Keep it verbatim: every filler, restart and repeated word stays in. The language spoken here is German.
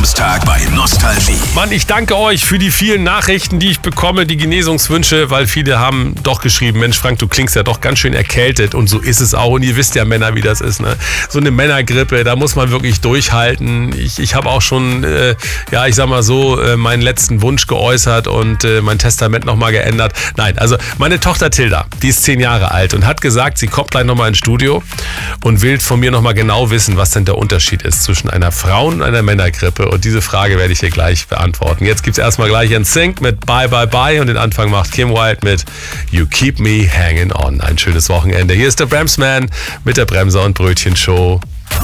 Samstag bei Nostalgie. Mann, ich danke euch für die vielen Nachrichten, die ich bekomme, die Genesungswünsche, weil viele haben doch geschrieben, Mensch Frank, du klingst ja doch ganz schön erkältet und so ist es auch. Und ihr wisst ja, Männer, wie das ist, ne? So eine Männergrippe, da muss man wirklich durchhalten. Ich, ich habe auch schon, äh, ja, ich sag mal so, äh, meinen letzten Wunsch geäußert und äh, mein Testament nochmal geändert. Nein, also meine Tochter Tilda, die ist zehn Jahre alt und hat gesagt, sie kommt gleich nochmal ins Studio und will von mir nochmal genau wissen, was denn der Unterschied ist zwischen einer Frauen- und einer Männergrippe. Und diese Frage werde ich hier gleich beantworten. Jetzt gibt es erstmal gleich ein Sync mit Bye Bye Bye und den Anfang macht Kim Wilde mit You Keep Me Hanging On. Ein schönes Wochenende. Hier ist der Bremsman mit der Bremser- und Brötchen-Show.